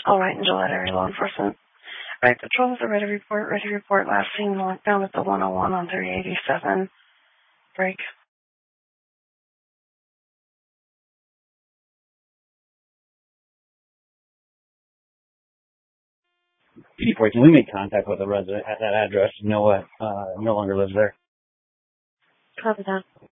All right, in Gillette area law enforcement. Right, patrols are ready to report last seen lockdown at the 101 on 387. Break. Can we make contact with a resident at that address? No longer lives there. Copy that.